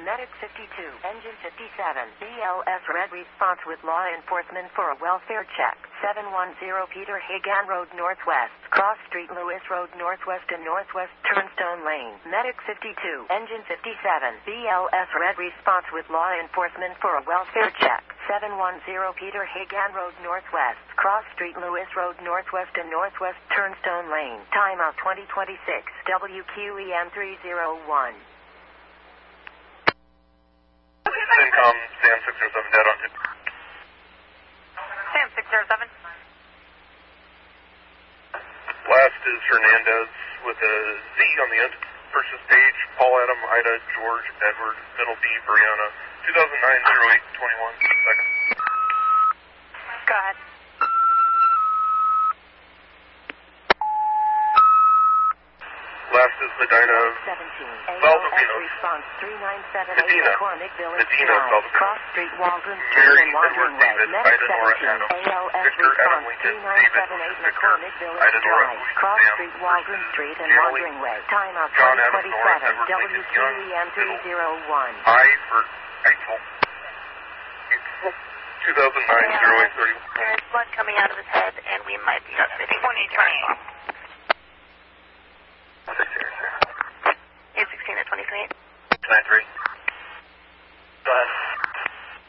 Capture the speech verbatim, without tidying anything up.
Medic fifty-two, Engine fifty-seven, B L S Red response with law enforcement for a welfare check. seven one zero Peter Hagan Road Northwest, Cross Street Lewis Road Northwest and Northwest Turnstone Lane. Medic fifty-two, Engine fifty-seven, B L S Red response with law enforcement for a welfare check. seven one zero Peter Hagan Road Northwest, Cross Street Lewis Road Northwest and Northwest Turnstone Lane. Timeout twenty twenty-six, W Q E M three oh one. Incom, Sam six oh seven, dead on two. Sam six oh seven. Last is Hernandez with a Z on the end. First is Paige, Paul Adam, Ida, George, Edward, middle B, Brianna. two thousand nine oh eight twenty-one, second. Go ahead. Last is Medina seventeen, Valdovinos. response three nine seven eight Medina. McCormick Village Medina Drive, Valdovinos. Cross Street, Waldron Street Mary, and Wandering Edward, Way. David, Medic Ida, Nora, seventeen, Adam. A L S Victor, Adam, response Lincoln, three nine seven eight David, McCormick Victor, Village Ida, Nora, Drive, Luis, Cross Sam, Street, Waldron Street and Julie, Wandering Way. Timeout John, twenty Adam, twenty-seven, Nora, Edward, W Q Lincoln, E M three oh one. I for April. April. two thousand nine oh eight thirty-one. There's blood coming out of his head, and we might be updating. twenty twenty.